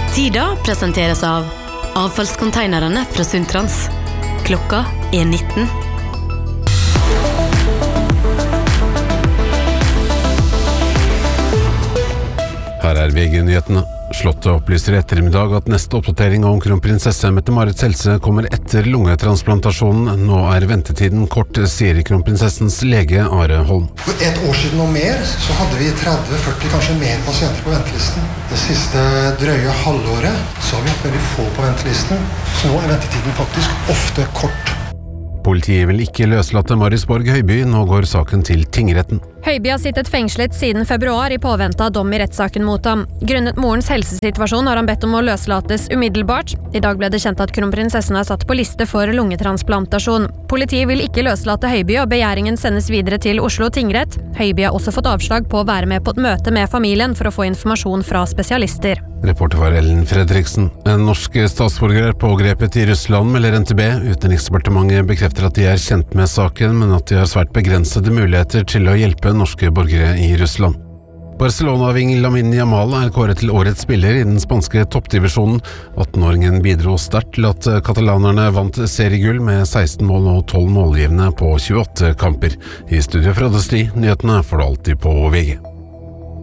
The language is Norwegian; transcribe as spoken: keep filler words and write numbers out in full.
Tida presenteres av avfallskonteinerne fra Sundtrans. Klokka er nitten. Her er V G-nyhetene. Slottet opplyser i ettermiddag at neste oppdatering om kronprinsesse Mette-Marits helse kommer etter lungetransplantasjonen. Nå er ventetiden kort, sier kronprinsessens lege Are Holm. For et år siden og mer så hadde vi tretti førti, kanskje mer pasienter på ventelisten. Det siste drøye halvåret så har vi hatt veldig få på ventelisten, så nå er ventetiden faktisk ofte kort. Politiet vil ikke løslate Marius Borg Høiby, nå går saken til tingretten. Høiby har sittet fengslet siden februar i påvente av dom i rettssaken mot ham. Grunnet morens helsesituasjon har han bedt om å løslates umiddelbart. I dag ble det kjent at kronprinsessen er satt på liste for lungetransplantasjon. Politiet vil ikke løslate Høiby, og begjæringen sendes videre til Oslo tingrett. Høiby har også fått avslag på å være med på et møte med familien for å få informasjon fra spesialister. Reporter var Ellen Fredriksen. En norsk statsborger er pågrepet i Russland, melder N T B. Utenriksdepartementet bekrefter at de er kjent med saken, men at de har svært begrensede muligheter til å hjelpe norske borgere i Russland. Barcelona-ving Lamine Yamal er kåret til årets spiller i den spanske toppdivisjonen. atten-åringen bidro sterkt til at katalanerne vant seriegull med seksten mål og tolv målgivende på tjueåtte kamper. I studio fra Døsti, nyhetene får du alltid på V G.